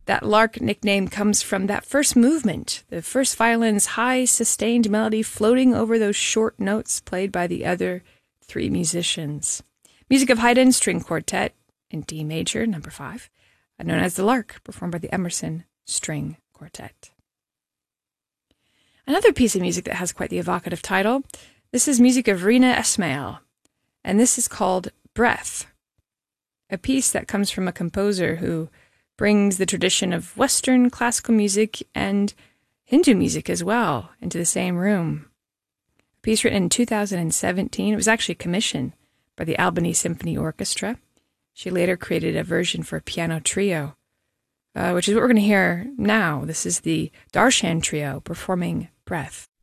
That lark nickname comes from that first movement, the first violin's high, sustained melody floating over those short notes played by the other three musicians. Music of Haydn String Quartet in D major, number 5, known as The Lark, performed by the Emerson String Quartet. Another piece of music that has quite the evocative title, this is music of Rina Ismail, and this is called Breath, a piece that comes from a composer who brings the tradition of Western classical music and Hindu music as well into the same room. A piece written in 2017. It was actually commissioned by the Albany Symphony Orchestra. She later created a version for a piano trio, which is what we're going to hear now. This is the Darshan Trio performing Breath.